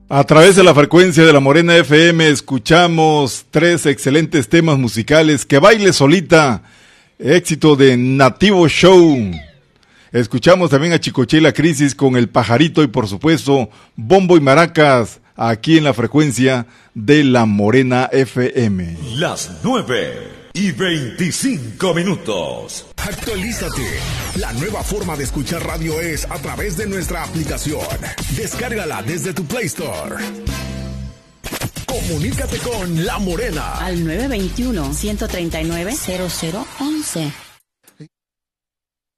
A través de la frecuencia de la Morena FM escuchamos 3 excelentes temas musicales. Que baile solita, éxito de Nativo Show. Escuchamos también a Chicoche y la Crisis con El Pajarito y por supuesto Bombo y Maracas aquí en la frecuencia de la Morena FM. Las 9:25. Actualízate. La nueva forma de escuchar radio es a través de nuestra aplicación. Descárgala desde tu Play Store. Comunícate con La Morena al 921-139-0011.